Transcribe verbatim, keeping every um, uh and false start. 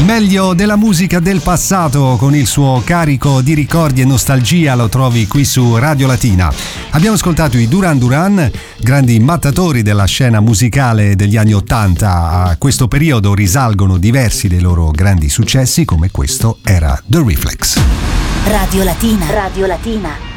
meglio della musica del passato con il suo carico di ricordi e nostalgia lo trovi qui su Radio Latina. Abbiamo ascoltato i Duran Duran, grandi mattatori della scena musicale degli anni Ottanta. A questo periodo risalgono diversi dei loro grandi successi, come questo era The Reflex. Radio Latina. Radio Latina.